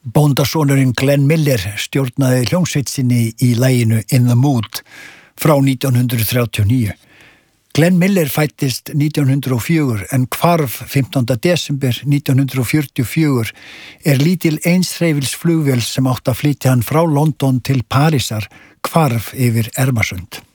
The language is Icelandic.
Bóndasonurinn Glenn Miller stjórnaði hljómsveit sinni í laginu In the Mood frá 1939. Glenn Miller fættist 1904 en hvarf 15. desember 1944 lítil einshreyfils flugvél sem átti að flytja hann frá London til Parísar hvarf yfir Ermarsund.